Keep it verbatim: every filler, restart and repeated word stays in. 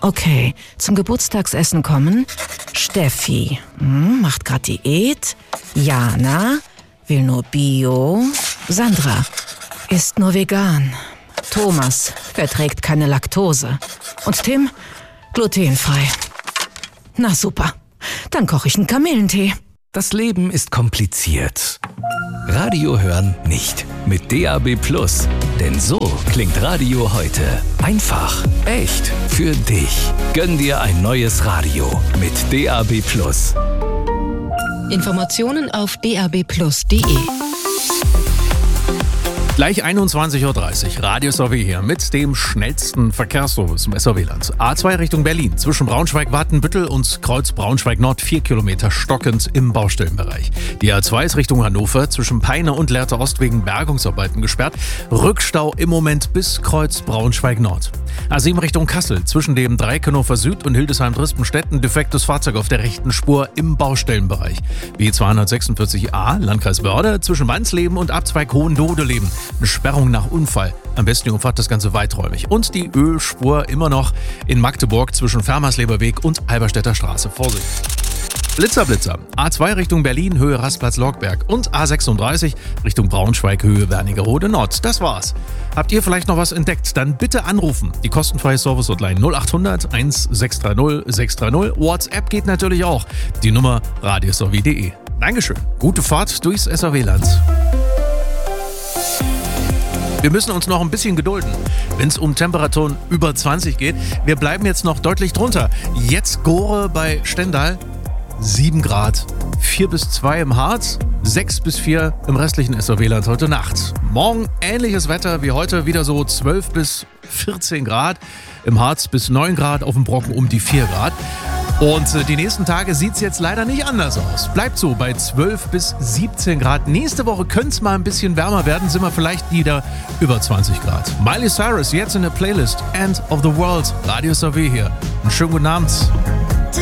Okay, zum Geburtstagsessen kommen Steffi, hm, macht grad Diät, Jana, will nur Bio, Sandra, isst nur vegan, Thomas verträgt keine Laktose und Tim, glutenfrei. Na super, dann koche ich einen Kamillentee. Das Leben ist kompliziert. Radio hören nicht. Mit D A B Plus. Denn so klingt Radio heute. Einfach, echt, für dich. Gönn dir ein neues Radio mit D A B Plus. Informationen auf d a b plus punkt d e. Gleich einundzwanzig Uhr dreißig, Radio S R W hier mit dem schnellsten Verkehrsservice im S R W-Land. A zwei Richtung Berlin, zwischen Braunschweig-Wattenbüttel und Kreuz Braunschweig-Nord, vier Kilometer stockend im Baustellenbereich. Die A zwei ist Richtung Hannover, zwischen Peine und Lehrte Ost wegen Bergungsarbeiten gesperrt. Rückstau im Moment bis Kreuz Braunschweig-Nord. A sieben Richtung Kassel, zwischen dem Dreieck Hannover Süd und Hildesheim-Drispenstetten, defektes Fahrzeug auf der rechten Spur im Baustellenbereich. B zweihundertsechsundvierzig A, Landkreis Börde, zwischen Wandsleben und Abzweig Hohendodeleben. Eine Sperrung nach Unfall. Am besten umfahrt das Ganze weiträumig. Und die Ölspur immer noch in Magdeburg zwischen Fermersleberweg und Halberstädter Straße. Vorsicht! Blitzer, Blitzer. A zwei Richtung Berlin, Höhe Rastplatz-Lorgberg. Und A sechsunddreißig Richtung Braunschweig, Höhe Wernigerode Nord. Das war's. Habt ihr vielleicht noch was entdeckt? Dann bitte anrufen. Die kostenfreie Service-Hotline null achthundert sechshundertsechzig sechshundertdreißig. WhatsApp geht natürlich auch. Die Nummer radio s r w punkt d e. Dankeschön. Gute Fahrt durchs S R W-Land. Wir müssen uns noch ein bisschen gedulden, wenn es um Temperaturen über zwanzig geht. Wir bleiben jetzt noch deutlich drunter. Jetzt Gore bei Stendal, sieben Grad, vier bis zwei im Harz, sechs bis vier im restlichen S R W-Land heute Nacht. Morgen ähnliches Wetter wie heute, wieder so zwölf bis vierzehn Grad, im Harz bis neun Grad, auf dem Brocken um die vier Grad. Und äh, die nächsten Tage sieht es jetzt leider nicht anders aus. Bleibt so bei zwölf bis siebzehn Grad. Nächste Woche könnte es mal ein bisschen wärmer werden, sind wir vielleicht wieder über zwanzig Grad. Miley Cyrus jetzt in der Playlist End of the World. Radio S R W hier. Einen schönen guten Abend.